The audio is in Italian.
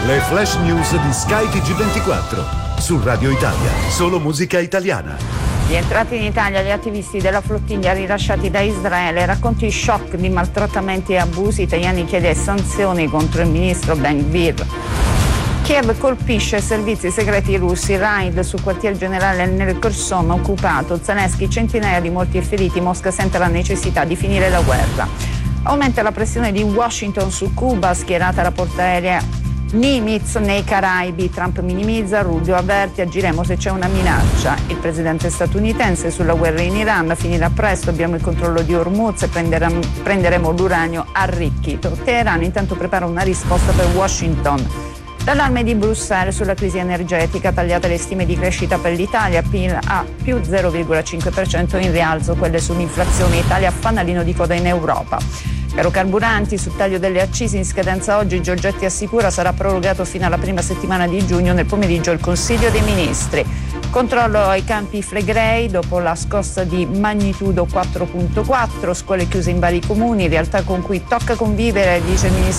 Le flash news di Sky TG24 su Radio Italia, solo musica italiana. Rientrati in Italia gli attivisti della flottiglia rilasciati da Israele, racconti shock di maltrattamenti e abusi, Tajani chiede sanzioni contro il ministro Ben Gvir. Kiev colpisce servizi segreti russi, raid sul quartier generale nel Kherson occupato, Zelensky centinaia di morti e feriti, Mosca sente la necessità di finire la guerra. Aumenta la pressione di Washington su Cuba, schierata la portaerea Nimitz nei Caraibi, Trump minimizza, Rubio avverte, agiremo se c'è una minaccia. Il presidente statunitense sulla guerra in Iran, finirà presto, abbiamo il controllo di Hormuz e prenderemo l'uranio arricchito. Teheran intanto prepara una risposta per Washington. L'allarme di Bruxelles sulla crisi energetica, tagliate le stime di crescita per l'Italia, PIL a più 0,5% in rialzo, quelle sull'inflazione, Italia fanalino di coda in Europa. Caro carburanti, sul taglio delle accise in scadenza oggi, Giorgetti assicura sarà prorogato fino alla prima settimana di giugno, nel pomeriggio il Consiglio dei Ministri. Controllo ai campi Flegrei dopo la scossa di magnitudo 4.4, scuole chiuse in vari comuni, realtà con cui tocca convivere, dice il Ministro